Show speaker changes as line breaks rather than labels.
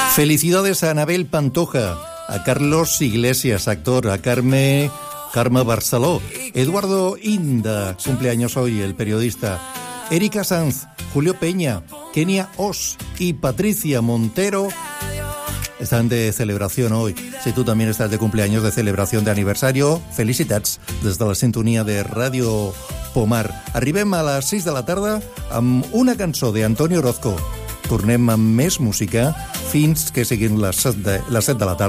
Felicidades a Anabel Pantoja, a Carlos Iglesias, actor, a Carme Barceló, Eduardo Inda, cumpleaños hoy, el periodista, Erika Sanz, Julio Peña, Kenia Os y Patricia Montero están de celebración hoy. Si tú también estás de cumpleaños, de celebración de aniversario, felicitats des de la sintonia de Ràdio Pomar. Arribem a les 6 de la tarda amb una cançó d'Antonio Orozco. Tornem amb més música fins que siguin les 7 de la tarda.